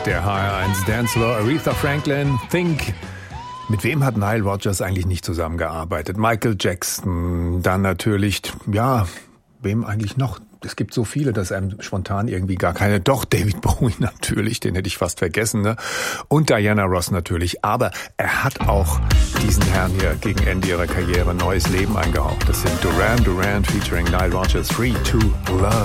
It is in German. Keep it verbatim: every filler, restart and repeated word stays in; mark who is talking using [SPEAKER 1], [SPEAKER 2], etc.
[SPEAKER 1] der H R eins Dance Floor. Aretha Franklin, Think. Mit wem hat Nile Rodgers eigentlich nicht zusammengearbeitet? Michael Jackson, dann natürlich, ja, wem eigentlich noch? Es gibt so viele, dass einem spontan irgendwie gar keine... Doch, David Bowie natürlich, den hätte ich fast vergessen, ne? Und Diana Ross natürlich. Aber er hat auch diesen Herrn hier gegen Ende ihrer Karriere neues Leben eingehaucht. Das sind Duran Duran featuring Nile Rodgers, Free to Love.